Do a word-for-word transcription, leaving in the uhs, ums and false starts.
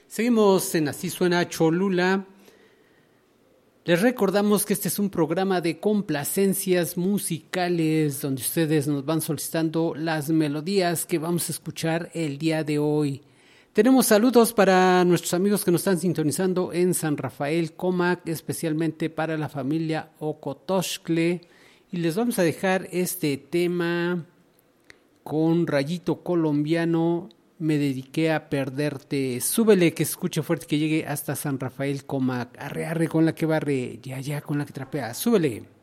Seguimos en Así Suena Cholula. Les recordamos que este es un programa de complacencias musicales donde ustedes nos van solicitando las melodías que vamos a escuchar el día de hoy. Tenemos saludos para nuestros amigos que nos están sintonizando en San Rafael, Comac, especialmente para la familia Ocotoxcle. Y les vamos a dejar este tema con Rayito Colombiano. Me dediqué a perderte. Súbele, que escuche fuerte, que llegue hasta San Rafael, Comac. Arre, arre con la que barre, ya, ya con la que trapea. Súbele.